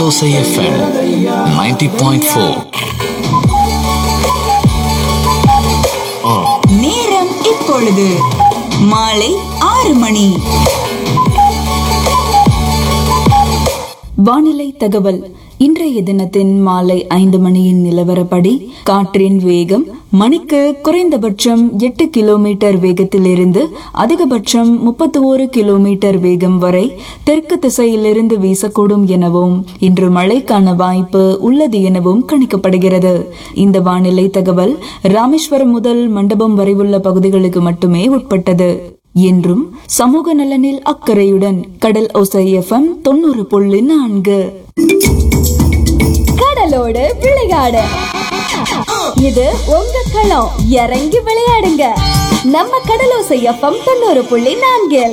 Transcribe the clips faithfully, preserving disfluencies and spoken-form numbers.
Osai F M ninety point four. நேரம் இப்பொழுது மாலை ஆறு மணி. வானிலை தகவல். இன்றைய தினத்தின் மாலை ஐந்து மணியின் நிலவரப்படி காற்றின் வேகம் மணிக்கு குறைந்தபட்சம் எட்டு கிலோமீட்டர் வேகத்திலிருந்து அதிகபட்சம் முப்பத்தி ஒரு கிலோமீட்டர் வேகம் வரை தெற்கு திசையிலிருந்து வீசக்கூடும் எனவும் இன்று மழைக்கான வாய்ப்பு உள்ளது எனவும் கணிக்கப்படுகிறது. இந்த வானிலை தகவல் ராமேஸ்வரம் முதல் மண்டபம் வரை உள்ள பகுதிகளுக்கு மட்டுமே உட்பட்டது. என்றும் சமூக நலனில் அக்கறையுடன் கடல் ஓசை எஃப்எம் தொண்ணூறு புள்ளி நான்கு. கடலோடு விளையாடு, இது உங்க களம். இறங்கி விளையாடுங்க நம்ம கடலோசை எஃப்எம் தொண்ணூறு புள்ளி நான்கில்.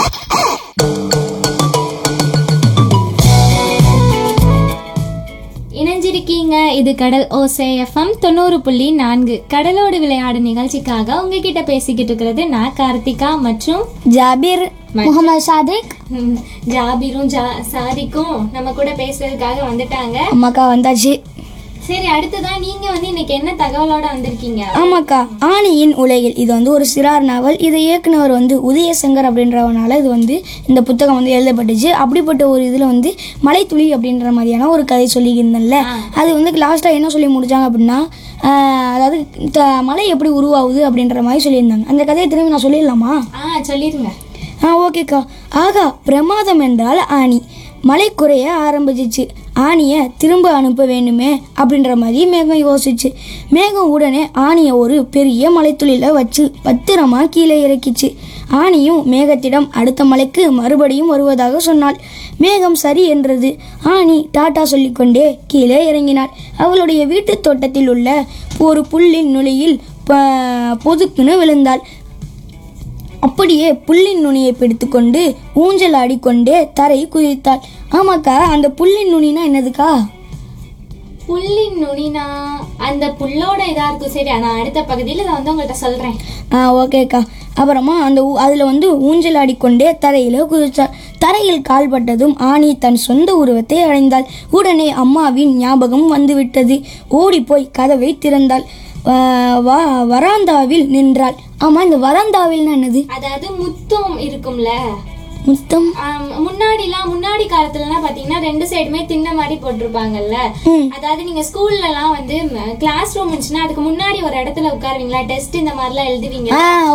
இணைஞ்சிருக்கீங்க. இது கடல் ஓசை எஃப்எம் தொண்ணூறு புள்ளி நான்கு. கடலோடு விளையாடு நிகழ்ச்சிக்காக உங்ககிட்ட பேசிக்கிட்டு இருக்கிறது நான் கார்த்திகா மற்றும் ஜாபீர் முகமது சாதிக். ஜாபீரும் சாதிக்கும் நம்ம கூட பேசுறதுக்காக வந்துட்டாங்க. அம்மாக்கா வந்தாச்சு. சரி, அடுத்ததான் நீங்க வந்து இன்னைக்கு என்ன தகவலோட வந்திருக்கீங்க? ஆமாக்கா, ஆணியின் உலகில் இது வந்து ஒரு சிறார் நாவல். இதை இயக்குனவர் வந்து உதயசங்கர் அப்படின்றவனால இது வந்து இந்த புத்தகம் வந்து எழுதப்பட்டுச்சு. அப்படிப்பட்ட ஒரு இதில் வந்து மலைத்துளி அப்படின்ற மாதிரியான ஒரு கதை சொல்லியிருந்தேன்ல, அது வந்து லாஸ்ட்டாக என்ன சொல்லி முடிச்சாங்க அப்படின்னா, அதாவது மலை எப்படி உருவாகுது அப்படின்ற மாதிரி சொல்லியிருந்தாங்க. அந்த கதையை திரும்பி நான் சொல்லிடலாமா? ஆ சொல்லிடுங்க. ஆ ஓகேக்கா. ஆகா, பிரமாதம் என்றால் ஆணி. மழை குறைய ஆரம்பிச்சிச்சு. ஆணியை திரும்ப அனுப்ப வேண்டுமே அப்படின்ற மாதிரி மேகம் யோசிச்சு. மேகம் உடனே ஆணியை ஒரு பெரிய மலைத்துளியில வச்சு பத்திரமா கீழே இறக்கிச்சு. ஆணியும் மேகத்திடம் அடுத்த மலைக்கு மறுபடியும் வருவதாக சொன்னாள். மேகம் சரி என்றது. ஆணி டாட்டா சொல்லிக்கொண்டே கீழே இறங்கினாள். அவளுடைய வீட்டு தோட்டத்தில் உள்ள ஒரு புல்லின் நுனியில் பொதுக்குன்னு விழுந்தாள். அப்படியே புல்லின் நுனியை பிடித்து கொண்டு ஊஞ்சல் ஆடிக்கொண்டே தரை குதித்தாள். ஆமாக்கா, அந்த புல்லின் நுனினா என்னதுக்கா? புல்லின் நுனினா அந்த புல்லோட இதா இருக்கும். சரி, நான் அடுத்த பகுதியில் இதை வந்து உங்கள்கிட்ட சொல்றேன். ஆ ஓகேக்கா. அப்புறமா அந்த அதில் வந்து ஊஞ்சல் ஆடிக்கொண்டே தரையில் குதித்தாள். தரையில் கால்பட்டதும் ஆணி தன் சொந்த உருவத்தை அடைந்தாள். உடனே அம்மாவின் ஞாபகம் வந்துவிட்டது. ஓடி போய் கதவை திறந்தாள். வராந்தாவில் நின்றாள். ஆமா, இந்த வராந்தாவில் என்னது? அதாவது முத்தம் இருக்கும்ல, முத்தம். முன்னாடிலாம் முன்னாடி காலத்துலலாம் பாத்தீங்கன்னா ரெண்டு சைடுமே திண்ண மாதிரி போட்டிருப்பாங்கல்ல. அதாவது நீங்க ஸ்கூல்ல எல்லாம் வந்து கிளாஸ் ரூம் இருந்துச்சுன்னா அதுக்கு முன்னாடி ஒரு இடத்துல உட்காருவீங்களா, டெஸ்ட் இந்த மாதிரி எல்லாம் எழுதுவீங்க.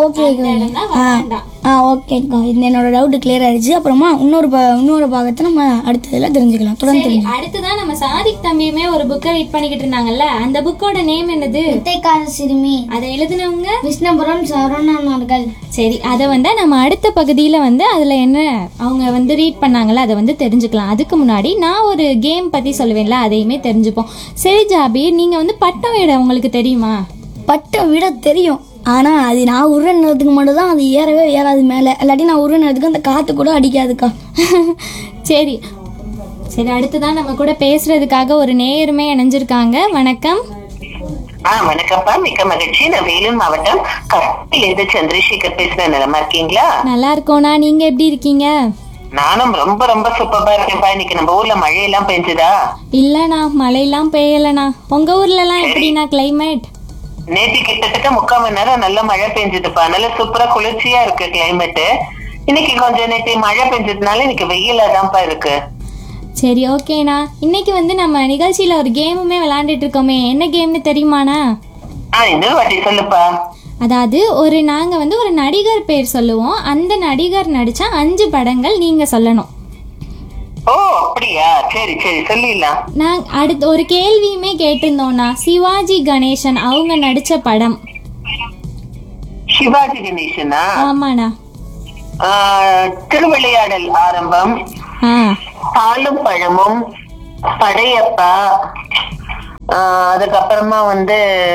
ஓகேக்கா, இது என்னோட டவுட் கிளியர் ஆயிடுச்சு. அப்புறமா இன்னொரு இன்னொரு பாகத்தை நம்ம அடுத்ததுல தெரிஞ்சுக்கலாம். தொடர்ந்து அடுத்ததான் நம்ம சாதிக் தம்பியுமே ஒரு புக்கை ரீட் பண்ணிக்கிட்டு இருந்தாங்கல்ல, அந்த புக்கோட நேம் என்னது? முத்தைக்கார சிறுமி. அதை எழுதினவங்க விஷ்ணுபுரம் சரவணன். சரி, அதை வந்து நம்ம அடுத்த பகுதியில வந்து அதுல என்ன அவங்க வந்து ரீட் பண்ணாங்கல்ல அதை வந்து தெரிஞ்சுக்கலாம். அதுக்கு முன்னாடி நான் ஒரு கேம் பத்தி சொல்லுவேன்ல, அதையுமே தெரிஞ்சுப்போம். சரி ஜாபீர், நீங்க வந்து பட்டம் விட உங்களுக்கு தெரியுமா? பட்டம் விட தெரியும், ஆனா அது நான் உருற நேரத்துக்கு மட்டும் தான் அது ஏறவே ஏறாது மேலே. இல்லாட்டி நான் உருற நேரத்துக்கு அந்த காற்று கூட அடிக்காதுக்கா. சரி சரி அடுத்துதான் நம்ம கூட பேசுறதுக்காக ஒரு நேயருமே இணைஞ்சிருக்காங்க. வணக்கம். ஆஹ் வணக்கம்ப்பா, மிக்க மகிழ்ச்சி. நான் வேலூர் மாவட்டம் கஸ்திலிருந்து சந்திரசேகர் பேசுறேன். நலமா இருக்கீங்களா? நல்லா இருக்கோண்ணா, நீங்க எப்படி இருக்கீங்க? நானும் ரொம்ப ரொம்ப சூப்பரா இருக்கேன்ப்பா. இன்னைக்கு நம்ம ஊர்ல மழையெல்லாம் பெஞ்சுதா? இல்லண்ணா, மழையெல்லாம் பெய்யலண்ணா. உங்க ஊர்ல எல்லாம் எப்படின்னா கிளைமேட்? நேற்று கிட்டத்தட்ட முக்கால் மணி நேரம் நல்ல மழை பெஞ்சுதுப்பா. நல்ல சூப்பரா குளிர்ச்சியா இருக்கு கிளைமேட். இன்னைக்கு கொஞ்சம் நேற்று மழை பெஞ்சதுனால இன்னைக்கு வெயிலா தான்ப்பா இருக்கு. சரி ஓகேண்ணா. இன்னைக்கு வந்து நம்ம நிகழ்ச்சியில ஒரு கேமுமே விளையாண்டுட்டு இருக்கோமே, என்ன கேம்னு தெரியுமாண்ணா? இன்னொரு வாட்டி சொல்லுப்பா. அதாவது ஒரு நாங்க வந்து ஒரு நடிகர் பேர் சொல்லுவோம், அந்த நடிகர் நடிச்ச அஞ்சு படங்கள் நீங்க சொல்லணும். ஓ அப்படியா? சரி சரி சொல்லிடலாம். நான் அடுத்து ஒரு கேள்வியுமே கேட்டிருந்தோம்னா, சிவாஜி கணேசன் அவங்க நடிச்ச படம். சிவாஜி கணேசனா? ஆமாண்ணா. திருவிளையாடல் ஆரம்பம், பாலும் பழமும், படையப்பா, அதுக்கப்புறமா வந்து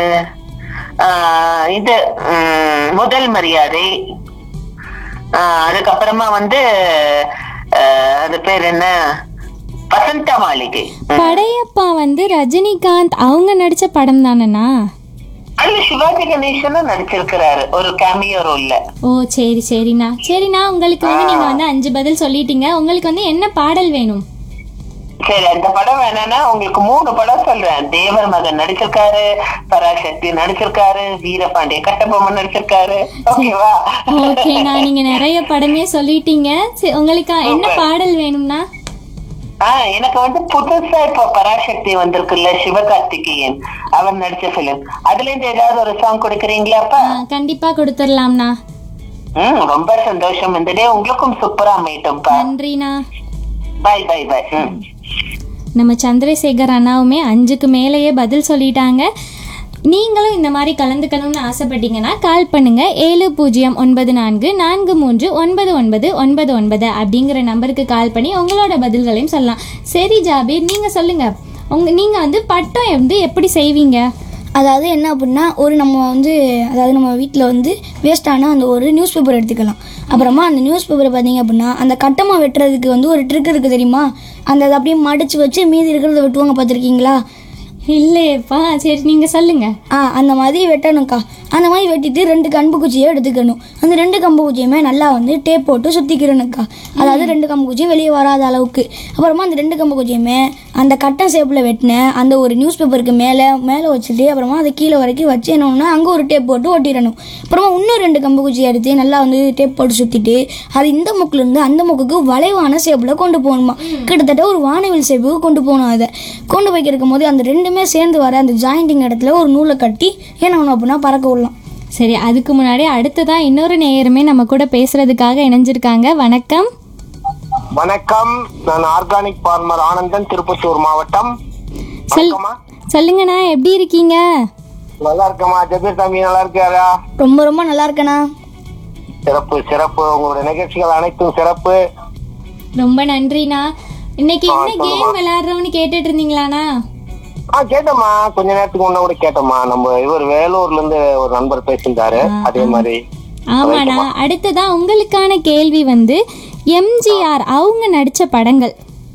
இது முதல் மரியாதை, அதுக்கப்புறமா வந்து அது பேர் என்ன, வசந்த மாளிகை. படையப்பா வந்து ரஜினிகாந்த் அவங்க நடிச்ச படம் தானேண்ணா? அதுல சிவாஜி கணேசனும் நடிச்சிருக்கிறாரு ஒரு கேமியோ ரோல்ல. ஓ சரி சரிண்ணா. சரிண்ணா, உங்களுக்கு வந்து நீங்க வந்து அஞ்சு பதில் சொல்லிட்டீங்க. உங்களுக்கு வந்து என்ன பாடல் வேணும்? சரி, அந்த படம் வேணாம்னா உங்களுக்கு மூணு படம் சொல்றேன். தேவர் மகன் நடிச்சிருக்காரு, பராசக்தி நடிச்சிருக்காரு, வீரபாண்டிய கட்டபொம்மன் நடிச்சிருக்காரு. ஓகேவா? ஓகேண்ணா, நீங்க நிறைய படமே சொல்லிட்டீங்க. சரி, உங்களுக்கு என்ன பாடல் வேணும்னா? ஆஹ் எனக்கு வந்து புதுசா இப்ப பராசக்தி வந்திருக்குல்ல, சிவகார்த்திகேயன் அவர் நடிச்ச பிலிம், அதுல இருந்து ஏதாவது ஒரு சாங் கொடுக்குறீங்களாப்பா? ஆ, கண்டிப்பா கொடுத்துடலாம்ண்ணா. ம் ரொம்ப சந்தோஷம். இந்த டே உங்களுக்கும் சூப்பரா அமையட்டும்பா. நன்றிண்ணா. By by by. நம்ம சந்திரசேகர் அண்ணாவுமே அஞ்சுக்கு மேலேயே பதில் சொல்லிட்டாங்க. நீங்களும் இந்த மாதிரி கலந்துக்கணும்னு ஆசைப்பட்டீங்கன்னா கால் பண்ணுங்க ஏழு பூஜ்ஜியம் ஒன்பது நான்கு நான்கு மூன்று ஒன்பது ஒன்பது ஒன்பது ஒன்பது அப்படிங்கிற நம்பருக்கு கால் பண்ணி உங்களோட பதில்களையும் சொல்லலாம். சரி ஜாபீர், நீங்க சொல்லுங்க, உங்க நீங்க வந்து பட்டம் வந்து எப்படி செய்வீங்க? அதாவது என்ன அப்படின்னா, ஒரு நம்ம வந்து அதாவது நம்ம வீட்டில் வந்து வேஸ்ட்டான அந்த ஒரு நியூஸ் பேப்பர் எடுத்துக்கலாம். அப்புறமா அந்த நியூஸ் பேப்பரை பார்த்தீங்க அப்படின்னா அந்த கட்டமாக வெட்டுறதுக்கு வந்து ஒரு ட்ரிக் இருக்குது தெரியுமா? அந்த அதை அப்படியே மடித்து வச்சு மீதி இருக்கிறத வெட்டுவாங்க, பார்த்துருக்கீங்களா? இல்லையேப்பா. சரி, நீங்கள் சொல்லுங்கள். ஆ அந்த மாதிரி வெட்டணும்க்கா. அந்த மாதிரி வெட்டிட்டு ரெண்டு கம்பு குச்சியை எடுத்துக்கணும். அந்த ரெண்டு கம்பு குச்சியுமே நல்லா வந்து டேப் போட்டு சுற்றிக்கிறணுக்கா. அதாவது ரெண்டு கம்பு குச்சியும் வெளியே வராத அளவுக்கு. அப்புறமா அந்த ரெண்டு கம்பு குச்சியுமே அந்த கட்டம் ஷேப்பில் வெட்டின அந்த ஒரு நியூஸ் பேப்பருக்கு மேலே மேலே வச்சுட்டு அப்புறமா அதை கீழே வரைக்கும் வச்சு என்ன ஒன்றுனா அங்கே ஒரு டேப் போட்டு ஒட்டிடணும். அப்புறமா இன்னும் ரெண்டு கம்பு குச்சியை எடுத்து நல்லா வந்து டேப் போட்டு சுற்றிட்டு அது இந்த முக்கிலேருந்து அந்த முக்குக்கு வளைவான ஷேப்பில் கொண்டு போகணுமா. கிட்டத்தட்ட ஒரு வானவில் ஷேப்புக்கு கொண்டு போகணும். அதை கொண்டு போய் இருக்கும் போது அந்த ரெண்டுமே சேர்ந்து வர அந்த ஜாயிண்டிங் இடத்துல ஒரு நூலை கட்டி என்ன ஒன்று அப்படின்னா பறக்க விடலாம். சரி, அதுக்கு முன்னாடி அடுத்ததான் இன்னொரு நேயருமே நம்ம கூட பேசுறதுக்காக இணைஞ்சிருக்காங்க. வணக்கம். வணக்கம், நான் ஆர்கானிக் ஃபார்மர் ஆனந்தன், திருப்பத்தூர் மாவட்டம். சொல்லுங்கண்ணா, எப்படி இருக்கீங்க? நல்லா இருக்கமா. ஜபீர் தம்பி நல்லா இருக்காரா? ரொம்ப ரொம்ப நல்லா இருக்கேண்ணா. சிறப்பு சிறப்பு. உங்களோட நிகழ்ச்சிகள் அனைத்தும் சிறப்பு. ரொம்ப நன்றிண்ணா. இன்னைக்கு என்ன கேம் விளையாடுறோம்னு கேட்டுட்டு இருந்தீங்களாண்ணா? ஆ கேட்டோமா, கொஞ்ச நேரத்துக்கு முன்ன கூட கேட்டோமா. நம்ம இவர் வேலூர்ல இருந்து ஒரு நண்பர் பேசியிருந்தாரு, அதே மாதிரி. ஆமாண்ணா. அடுத்ததான் உங்களுக்கான கேள்வி வந்து எம்ஜிஆர் அவங்க நடிச்ச படங்கள்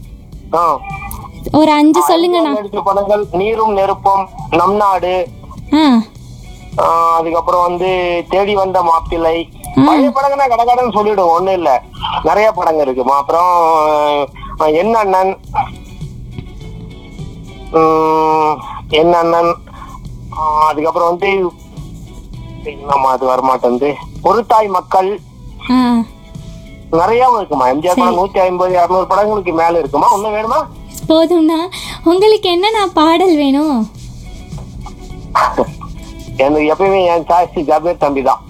ஒரு அஞ்சு சொல்லுங்கண்ணா. நடிச்ச படங்கள் நீரும் நெருப்பும், நம் நாடு, அதுக்கப்புறம் வந்து தேடி வந்த மாப்பிள்ளை. பழைய படங்கள்னா கடகடன்னு சொல்லிடுவோம், ஒண்ணும் இல்ல, நிறைய படங்கள் இருக்குமா. அப்புறம் என் அண்ணன் என் அண்ணன் அதுக்கப்புறம் வந்து நம்ம அது வரமாட்டேன், ஒரு தாய் மக்கள், நிறைய இருக்குமா. எம்ஜிஆர் படம் நூத்தி ஐம்பது இருநூறு படங்களுக்கு மேல இருக்குமா. ஒண்ணும் வேணுமா? போதும்னா. உங்களுக்கு என்ன பாடல் வேணும்? எனக்கு எப்பயுமே என் சாய்ஸ் ஜபீர் தம்பி தான்.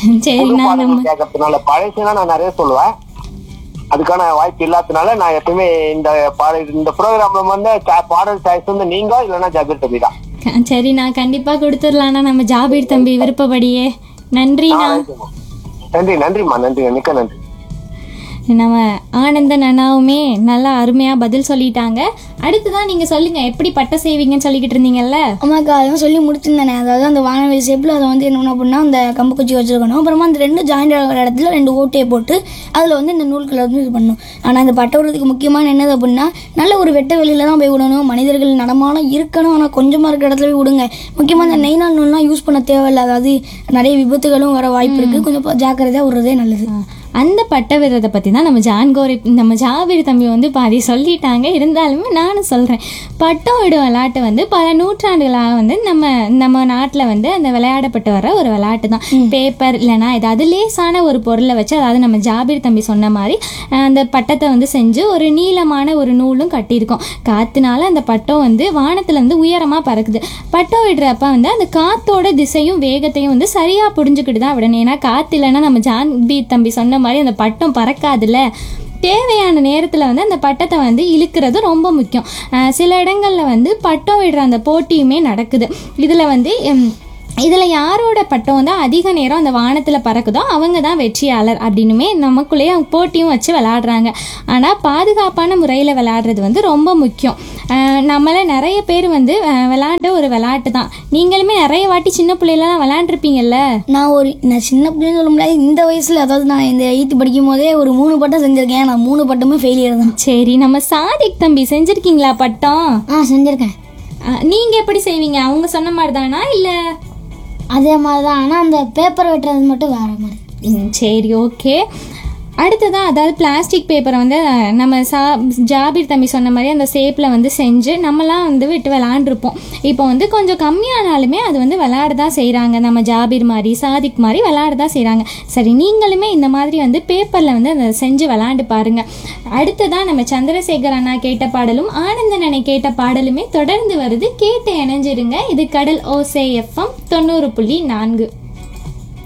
கேட்கறதுனால பழசுனா நான் நிறைய சொல்லுவேன், அதுக்கான வாய்ப்பு இல்லாததுனால நான் எப்பவுமே இந்த பாடல் இந்த ப்ரோக்ராம்ல வந்து பாடல் சாய்ஸ் வந்து நீங்க இல்லைன்னா ஜபீர் தம்பி தான். சரி, நான் கண்டிப்பா கொடுத்துடலாம்னா நம்ம ஜாபீர் தம்பி விருப்பப்படியே. நன்றிண்ணா. நன்றி நன்றிம்மா, நன்றி, மிக்க நன்றி. நம்ம ஆனந்தன் அண்ணாவுமே நல்லா அருமையாக பதில் சொல்லிட்டாங்க. அடுத்துதான் நீங்கள் சொல்லுங்கள், எப்படி பட்டம் செய்வீங்கன்னு சொல்லிக்கிட்டு இருந்தீங்கல்ல? ஆமாக்கா, அதான் சொல்லி முடிச்சிருந்தேனே. அதாவது அந்த வானவில் ஷேப்பில் அதை வந்து என்ன அப்படின்னா அந்த கம்பு குச்சி வச்சுருக்கணும். அப்புறமா அந்த ரெண்டு ஜாயிண்ட் ஆகிற இடத்துல ரெண்டு ஓட்டையை போட்டு அதில் வந்து இந்த நூல்களை வந்து இது பண்ணணும். ஆனால் இந்த பட்டை விடுறதுக்கு முக்கியமான என்னது அப்படின்னா நல்ல ஒரு வெட்ட வெளியில் தான் போய் விடணும். மனிதர்கள் நடமானம் இருக்கணும், ஆனால் கொஞ்சமாக இருக்கிற இடத்துல போய் விடுங்க. முக்கியமாக இந்த நெய்நாள் நூல்லாம் யூஸ் பண்ண தேவையில்லை. அதாவது நிறைய விபத்துகளும் வர வாய்ப்பு இருக்குது. கொஞ்சம் ஜாக்கிரதையாக விடுறதே நல்லது. அந்த பட்ட விரதை பற்றி தான் நம்ம ஜான்கோரி நம்ம ஜாபீர் தம்பி வந்து பாதி சொல்லிட்டாங்க. இருந்தாலுமே நானும் சொல்கிறேன். பட்டம் விடும் விளையாட்டு வந்து பல நூற்றாண்டுகளாக வந்து நம்ம நம்ம நாட்டில் வந்து அந்த விளையாடப்பட்டு வர ஒரு விளையாட்டு தான். பேப்பர் இல்லைனா ஏதாவது லேசான ஒரு பொருளை வச்சு, அதாவது நம்ம ஜாபீர் தம்பி சொன்ன மாதிரி அந்த பட்டத்தை வந்து செஞ்சு ஒரு நீளமான ஒரு நூலும் கட்டியிருக்கோம். காற்றுனால அந்த பட்டம் வந்து வானத்தில் வந்து உயரமாக பறக்குது. பட்டம் விடுறப்ப வந்து அந்த காற்றோட திசையும் வேகத்தையும் வந்து சரியாக புரிஞ்சுக்கிட்டு தான் விடணும். ஏன்னா காற்று இல்லைன்னா நம்ம ஜாபீர் தம்பி சொன்ன மாதிரி அந்த பட்டம் பறக்காதுல்ல. தேவையான நேரத்தில் வந்து அந்த பட்டத்தை வந்து இழுக்கிறது ரொம்ப முக்கியம். சில இடங்களில் வந்து பட்டம் விடுற அந்த போட்டியுமே நடக்குது. இதில் வந்து இதில் யாரோட பட்டம் வந்து அதிக நேரம் அந்த வானத்தில் பறக்குதோ அவங்க தான் வெற்றியாளர் அப்படின்னுமே நமக்குள்ளேயே அவங்க போட்டியும் வச்சு விளையாடுறாங்க. ஆனால் பாதுகாப்பான முறையில் விளையாடுறது வந்து ரொம்ப முக்கியம். நம்மள நிறைய பேர் வந்து விளையாண்ட ஒரு விளையாட்டு தான். நீங்களுமே நிறைய வாட்டி சின்ன பிள்ளைலாம் விளையாண்டுருப்பீங்கல்ல? நான் ஒரு நான் சின்ன பிள்ளைன்னு சொல்ல முடியாது, இந்த வயசில் அதாவது நான் இந்த எயித்து படிக்கும் போதே ஒரு மூணு பட்டம் செஞ்சுருக்கேன். நான் மூணு பட்டமே ஃபெயிலியர் தான். சரி, நம்ம சாதிக் தம்பி செஞ்சுருக்கீங்களா பட்டம்? ஆ செஞ்சுருக்கேன். நீங்கள் எப்படி செய்வீங்க? அவங்க சொன்ன மாதிரி தானா இல்லை? அதே மாதிரி தான், ஆனால் அந்த பேப்பர் வெட்டுறது மட்டும் வேறு மாதிரி. சரி, ஓகே. அடுத்ததான் அதாவது பிளாஸ்டிக் பேப்பரை வந்து நம்ம சா ஜாபீர் தம்பி சொன்ன மாதிரி அந்த ஷேப்பில் வந்து செஞ்சு நம்மலாம் வந்து விட்டு விளாண்டுருப்போம். இப்போ வந்து கொஞ்சம் கம்மியானாலுமே அது வந்து விளையாட தான் செய்கிறாங்க. நம்ம ஜாபீர் மாதிரி சாதிக் மாதிரி விளையாட தான் செய்கிறாங்க. சரி, நீங்களுமே இந்த மாதிரி வந்து பேப்பரில் வந்து அதை செஞ்சு விளாண்டு பாருங்கள். அடுத்ததான் நம்ம சந்திரசேகர் அண்ணா கேட்ட பாடலும் ஆனந்தன் அண்ணை கேட்ட பாடலுமே தொடர்ந்து வருது. கேட்டு இணைஞ்சிருங்க. இது கடல் ஓசை எஃப்எம் தொண்ணூறு புள்ளி நான்கு.